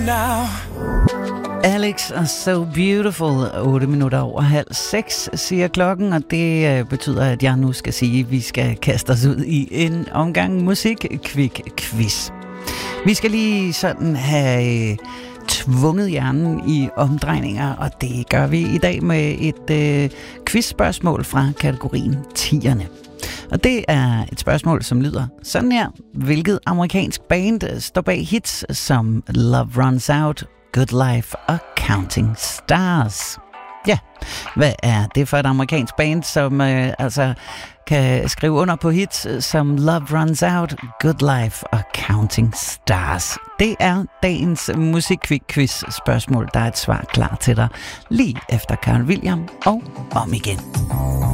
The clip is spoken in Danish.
Now. Alex er So Beautiful. 8 minutter over 5:30 siger klokken, og det betyder, at jeg nu skal sige, at vi skal kaste os ud i en omgang musik-quick-quiz. Vi skal lige sådan have tvunget hjernen i omdrejninger, og det gør vi i dag med et quizspørgsmål fra kategorien 10'erne. Og det er et spørgsmål, som lyder sådan her. Hvilket amerikansk band står bag hits som Love Runs Out, Good Life og Counting Stars? Ja, hvad er det for et amerikansk band, som altså kan skrive under på hits som Love Runs Out, Good Life og Counting Stars? Det er dagens musik-quiz spørgsmål. Der er et svar klar til dig lige efter Carl William og om igen.